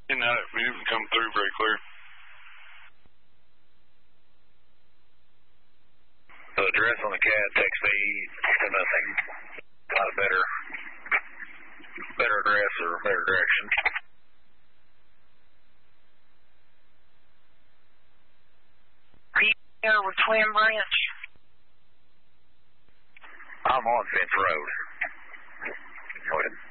You know, it didn't come through very clear. The address on the CAD takes me to nothing. Not a better address or better direction. Are you here with Twin Branch? I'm on Fence Road. Go ahead.